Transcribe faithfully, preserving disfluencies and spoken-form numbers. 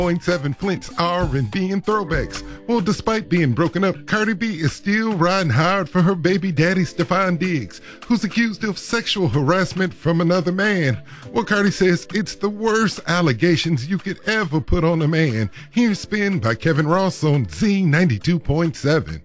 Point seven Flint's R and B and throwbacks. Well, despite being broken up, Cardi B is still riding hard for her baby daddy, Stefon Diggs, who's accused of sexual harassment from another man. Well, Cardi says it's the worst allegations you could ever put on a man. Here's Spin by Kevin Ross on Z ninety-two point seven.